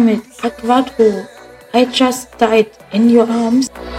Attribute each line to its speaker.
Speaker 1: damn it, at what war? I just died in your arms.